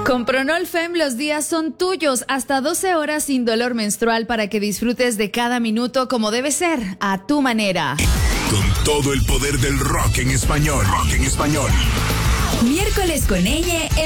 Con Pronol Fem los días son tuyos, hasta 12 horas sin dolor menstrual para que disfrutes de cada minuto como debe ser, a tu manera. Con todo el poder del rock en español. Rock en español. Miércoles con ella.